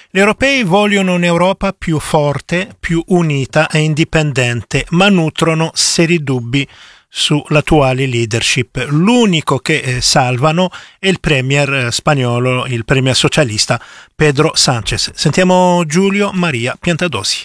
Gli europei vogliono un'Europa più forte, più unita e indipendente, ma nutrono seri dubbi sull'attuale leadership. L'unico che salvano è il premier spagnolo, il premier socialista Pedro Sánchez. Sentiamo Giulio Maria Piantadosi.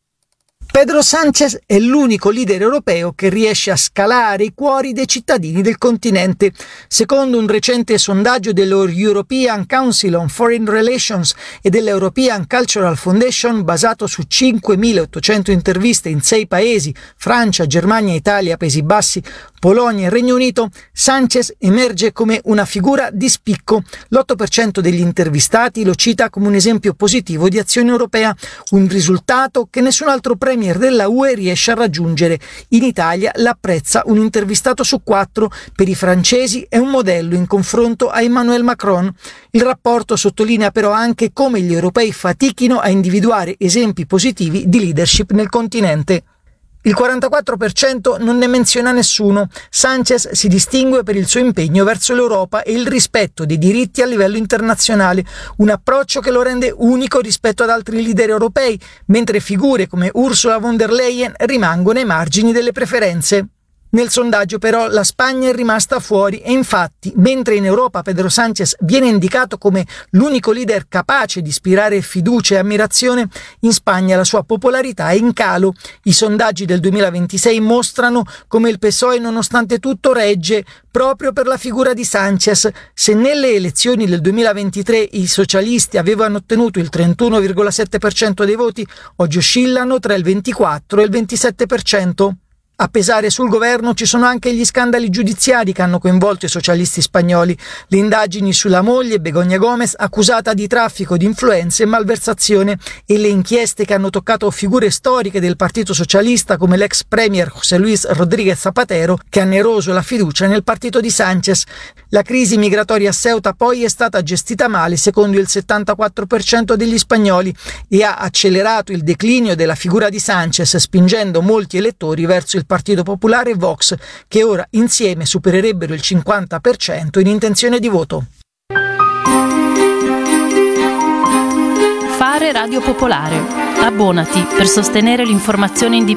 Pedro Sánchez è l'unico leader europeo che riesce a scalare i cuori dei cittadini del continente. Secondo un recente sondaggio dello European Council on Foreign Relations e dell'European Cultural Foundation, basato su 5.800 interviste in 6 paesi, Francia, Germania, Italia, Paesi Bassi, Polonia e Regno Unito, Sánchez emerge come una figura di spicco. L'8% degli intervistati lo cita come un esempio positivo di azione europea, un risultato che nessun altro premier della UE riesce a raggiungere. In Italia l'apprezza un intervistato su 4, per i francesi è un modello in confronto a Emmanuel Macron. Il rapporto sottolinea però anche come gli europei fatichino a individuare esempi positivi di leadership nel continente. Il 44% non ne menziona nessuno. Sánchez si distingue per il suo impegno verso l'Europa e il rispetto dei diritti a livello internazionale, un approccio che lo rende unico rispetto ad altri leader europei, mentre figure come Ursula von der Leyen rimangono ai margini delle preferenze. Nel sondaggio però la Spagna è rimasta fuori e infatti, mentre in Europa Pedro Sánchez viene indicato come l'unico leader capace di ispirare fiducia e ammirazione, in Spagna la sua popolarità è in calo. I sondaggi del 2026 mostrano come il PSOE nonostante tutto regge proprio per la figura di Sánchez. Se nelle elezioni del 2023 i socialisti avevano ottenuto il 31,7% dei voti, oggi oscillano tra il 24 e il 27%. A pesare sul governo ci sono anche gli scandali giudiziari che hanno coinvolto i socialisti spagnoli, le indagini sulla moglie Begoña Gómez accusata di traffico di influenze e malversazione e le inchieste che hanno toccato figure storiche del Partito Socialista come l'ex premier José Luis Rodríguez Zapatero che hanno eroso la fiducia nel partito di Sánchez. La crisi migratoria a Ceuta poi è stata gestita male secondo il 74% degli spagnoli e ha accelerato il declinio della figura di Sánchez, spingendo molti elettori verso il Partito Popolare e Vox, che ora insieme supererebbero il 50% in intenzione di voto. Fare Radio Popolare. Abbonati per sostenere l'informazione indipendente.